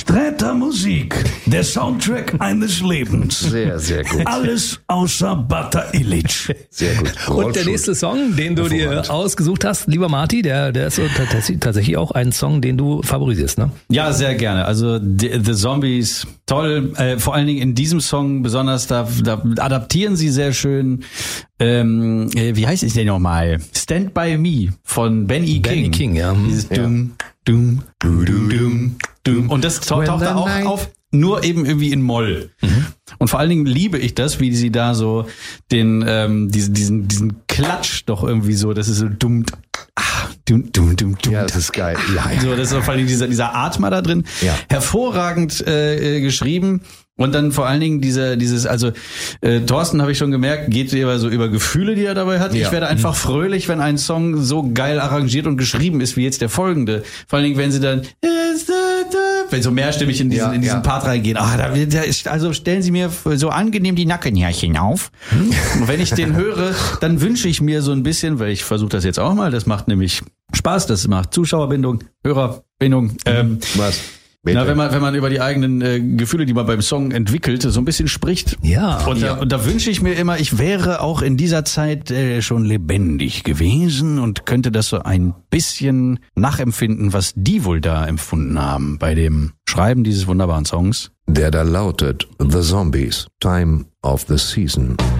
Sträter Musik, der Soundtrack eines Lebens. Sehr, sehr gut. Alles außer Bata Illich. Sehr gut. Und der nächste Song, den du dir ausgesucht hast, lieber Marty, der ist so tatsächlich auch ein Song, den du favorisierst, ne? Ja, sehr gerne. Also The Zombies, toll. Vor allen Dingen in diesem Song besonders, da adaptieren sie sehr schön. Wie heißt es denn nochmal? Stand By Me von Benny King. Benny King, ja. Dieses Dum, Dum, Dum, Dum, Dum. Und das taucht da auch auf, nur eben irgendwie in Moll. Mhm. Und vor allen Dingen liebe ich das, wie sie da so diesen Klatsch doch irgendwie so, das ist so dumm. Dum. Ja, das ist geil. Ja. So, das ist vor allen Dingen dieser Atmer da drin. Ja. Hervorragend geschrieben. Und dann vor allen Dingen Thorsten, habe ich schon gemerkt, geht eher so über Gefühle, die er dabei hat. Ja. Ich werde einfach fröhlich, wenn ein Song so geil arrangiert und geschrieben ist, wie jetzt der folgende. Vor allen Dingen, wenn sie dann wenn so mehrstimmig in diesen Part reingehen. Also stellen Sie mir so angenehm die Nackenhärchen auf. Und wenn ich den höre, dann wünsche ich mir so ein bisschen, weil ich versuche das jetzt auch mal, das macht nämlich Spaß, das macht Zuschauerbindung, Hörerbindung. Was? Na, wenn man über die eigenen Gefühle, die man beim Song entwickelt, so ein bisschen spricht. Ja. Und da wünsche ich mir immer, ich wäre auch in dieser Zeit schon lebendig gewesen und könnte das so ein bisschen nachempfinden, was die wohl da empfunden haben bei dem Schreiben dieses wunderbaren Songs. Der da lautet The Zombies, Time of the Season.